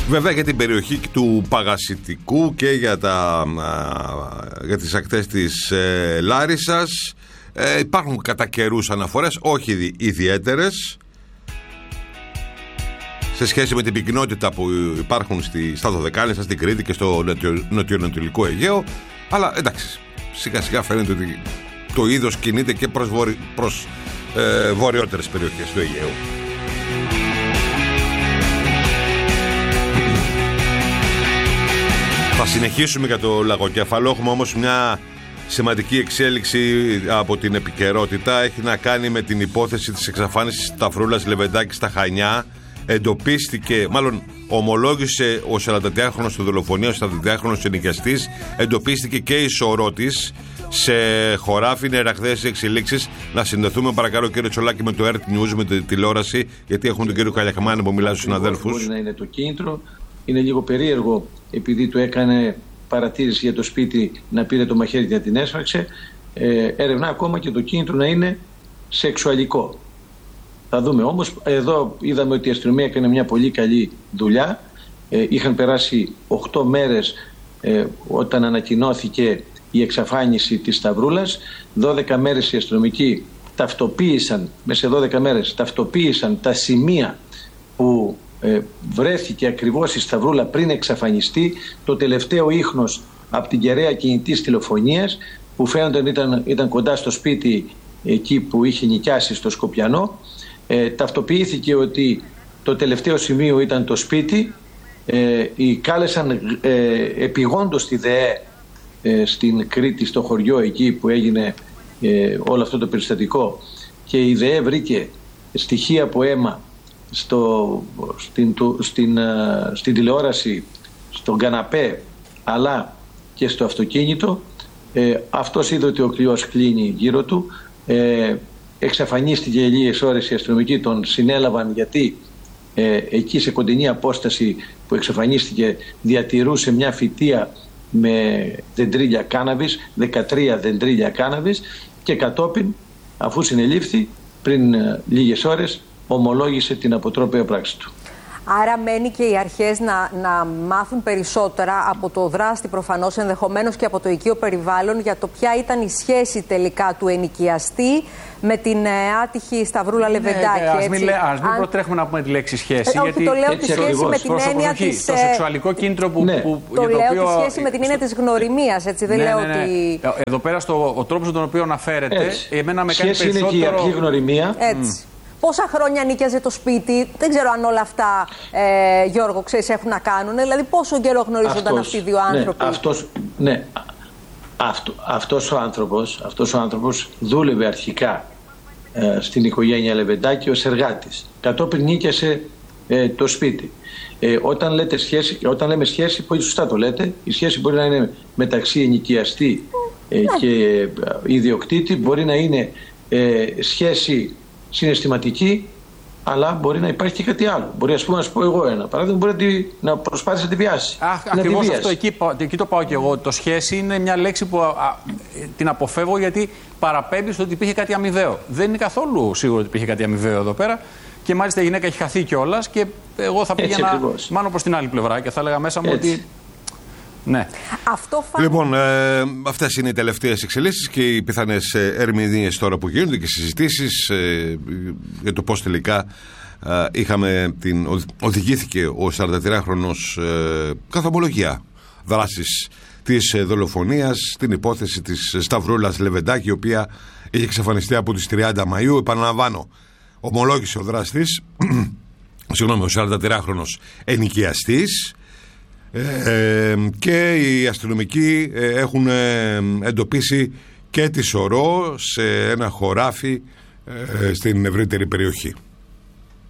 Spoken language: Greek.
Βέβαια για την περιοχή του Παγασιτικού και για τις ακτές της Λάρισσας υπάρχουν κατά καιρούς αναφορές, όχι ιδιαίτερες, σε σχέση με την πυκνότητα που υπάρχουν στα Δωδεκάνησα, στην Κρήτη και στο νοτιοανατολικό Αιγαίο. Αλλά εντάξει, σιγά σιγά φαίνεται ότι το είδος κινείται και προς βορειότερες περιοχές του Αιγαίου. Θα συνεχίσουμε για το λαγοκέφαλο. Έχουμε όμως μια σημαντική εξέλιξη από την επικαιρότητα. Έχει να κάνει με την υπόθεση της εξαφάνισης Σταυρούλας Λεβεντάκη στα Χανιά. Εντοπίστηκε, μάλλον ομολόγησε ο 44χρονος του δολοφονία, ο 44χρονος ενοικιαστής. Εντοπίστηκε και η σωρό της σε χωράφι. Είναι ραγδαίες εξελίξεις. Να συνδεθούμε παρακαλώ κύριε Τσολάκη με το Earth News, με τη τηλεόραση, γιατί έχουν τον κύριο Καλιακμάνη που μιλάει στους συναδέλφους. Μπορεί να είναι το κίνητρο. Είναι λίγο περίεργο επειδή του έκανε παρατήρηση για το σπίτι να πήρε το μαχαίρι και να την έσφαξε. Ερευνά ακόμα και το κίνητρο να είναι σεξουαλικό. Θα δούμε όμως. Εδώ είδαμε ότι η αστυνομία έκανε μια πολύ καλή δουλειά. Είχαν περάσει 8 μέρες όταν ανακοινώθηκε η εξαφάνιση της Σταυρούλας. 12 μέρες οι αστυνομικοί ταυτοποίησαν, μέσα σε 12 μέρες ταυτοποίησαν τα σημεία που βρέθηκε ακριβώς η Σταυρούλα πριν εξαφανιστεί. Το τελευταίο ίχνος από την κεραία κινητής τηλεφωνίας που φαίνονταν ήταν κοντά στο σπίτι εκεί που είχε νοικιάσει στο Σκοπιανό. Ταυτοποιήθηκε ότι το τελευταίο σημείο ήταν το σπίτι. Κάλεσαν επιγόντως τη ΔΕΕ στην Κρήτη, στο χωριό εκεί που έγινε όλο αυτό το περιστατικό, και η ΔΕΕ βρήκε στοιχεία από αίμα στην τηλεόραση, στον καναπέ αλλά και στο αυτοκίνητο. Αυτός είδε ότι ο κλειός κλείνει γύρω του. Εξαφανίστηκε λίγες ώρες, οι αστυνομικοί τον συνέλαβαν γιατί εκεί σε κοντινή απόσταση που εξαφανίστηκε διατηρούσε μια φυτεία με δεντρίλια κάναβης, 13 δεντρίλια κάναβης, και κατόπιν, αφού συνελήφθη πριν λίγες ώρες, ομολόγησε την αποτρόπαια πράξη του. Άρα μένει και οι αρχές να μάθουν περισσότερα από το δράστη, προφανώς ενδεχομένως και από το οικείο περιβάλλον, για το ποια ήταν η σχέση τελικά του ενοικιαστή με την άτυχη Σταυρούλα Λεβεντάκη. Ας μην προτρέχουμε να πούμε τη λέξη σχέση. Γιατί το λέω τη σχέση με την έννοια της... Το σεξουαλικό κίνητρο που... Ναι. Το λέω τη σχέση με την έννοια της γνωριμίας, έτσι, δεν λέω ότι... Εδώ πέρα ο τρόπος τον οποίο αναφέρεται, εμένα με κάνει περισσότερο... Σχέση είναι και η απλή γνωριμία. Έτσι. Πόσα χρόνια νοίκιαζε το σπίτι, δεν ξέρω αν όλα αυτά, Γιώργο, ξέρεις, έχουν να κάνουν. Δηλαδή, πόσο καιρό γνωρίζονταν αυτοί οι δύο άνθρωποι. Αυτός ο άνθρωπος δούλευε αρχικά στην οικογένεια Λεβεντάκη ως εργάτης. Κατόπιν νίκιασε το σπίτι. Όταν λέμε σχέση, πολύ σωστά το λέτε, η σχέση μπορεί να είναι μεταξύ ενοικιαστή και ιδιοκτήτη, μπορεί να είναι σχέση συναισθηματική, αλλά μπορεί να υπάρχει και κάτι άλλο. Μπορεί, ας πούμε, να σου πω εγώ ένα παράδειγμα, μπορεί να προσπάθησε να τη βιάσει. Ακριβώς αυτό, εκεί το πάω και εγώ. Το σχέση είναι μια λέξη που την αποφεύγω, γιατί παραπέμπει στο ότι υπήρχε κάτι αμοιβαίο. Δεν είναι καθόλου σίγουρο ότι υπήρχε κάτι αμοιβαίο εδώ πέρα. Και μάλιστα η γυναίκα έχει χαθεί κιόλας, και εγώ θα πήγαινα μάλλον προς την άλλη πλευρά και θα έλεγα μέσα μου ότι. Ναι. Λοιπόν, αυτές είναι οι τελευταίες εξελίξεις και οι πιθανές ερμηνείες τώρα που γίνονται και συζητήσεις για το πώς τελικά οδηγήθηκε ο 43χρονος καθ' ομολογία δράσης της δολοφονίας στην υπόθεση της Σταυρούλας Λεβεντάκη, η οποία είχε εξαφανιστεί από τις 30 Μαΐου. Επαναλαμβάνω, ομολόγησε ο δράστης, ο 43χρονος ενοικιαστής, και οι αστυνομικοί έχουν εντοπίσει και τη σωρό σε ένα χωράφι στην ευρύτερη περιοχή.